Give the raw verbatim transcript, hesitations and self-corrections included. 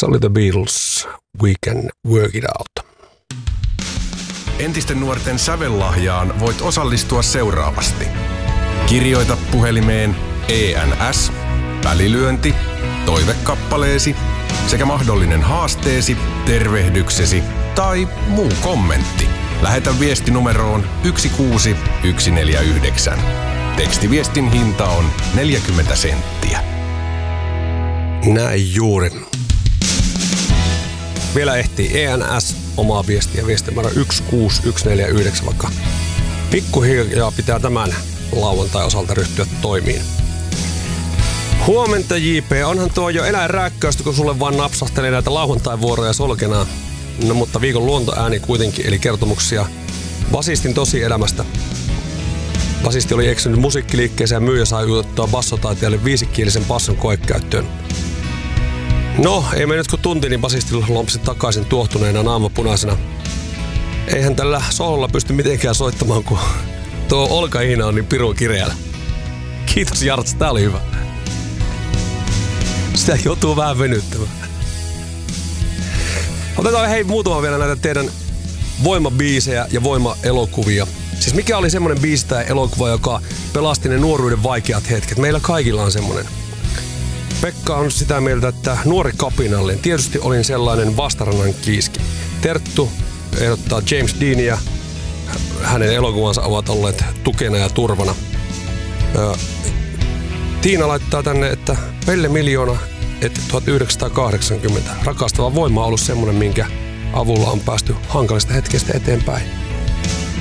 Tässä oli The Beatles, We Can Work It Out. Entisten nuorten sävellahjaan voit osallistua seuraavasti. Kirjoita puhelimeen E N S, välilyönti, toivekappaleesi sekä mahdollinen haasteesi, tervehdyksesi tai muu kommentti. Lähetä viesti numeroon yksi kuusi yksi neljä yhdeksän. Tekstiviestin hinta on neljäkymmentä senttiä. Näin juuri. Vielä ehtii E N S omaa viestiä, viestinumero yksi kuusi yksi neljä yhdeksän, vaikka pikkuhiljaa pitää tämän lauantai osalta ryhtyä toimiin. Huomenta J P, onhan tuo jo eläinrääkkäystä, kun sulle vaan napsahtelee näitä lauantai-vuoroja solkenaan. No mutta viikon luontoääni kuitenkin, eli kertomuksia basistin tosielämästä. Basisti oli eksynyt musiikkiliikkeeseen ja myyjä sai jutettua bassotaiteelle viisikielisen basson koekäyttöön. No, ei me nyt kun tunti, niin basisti lompsi takaisin tuohtuneena naamapunaisena. Eihän tällä soololla pysty mitenkään soittamaan, kun tuo olkahiina on niin pirun kireällä. Kiitos Jarts, tää oli hyvä. Sitä joutuu vähän venyttämään. Otetaan hei muutama vielä näitä teidän voimabiisejä ja voimaelokuvia. Siis mikä oli semmonen biisi tai elokuva, joka pelasti ne nuoruuden vaikeat hetket? Meillä kaikilla on semmonen. Pekka on sitä mieltä, että nuori kapinallinen. Tietysti olin sellainen vastarannan kiiski. Terttu ehdottaa James Deania. Hänen elokuvansa ovat olleet tukena ja turvana. Tiina laittaa tänne, että Pelle Miljoona, että tuhatyhdeksänsataakahdeksankymmentä. Rakastava voima on ollut semmoinen, minkä avulla on päästy hankalista hetkestä eteenpäin.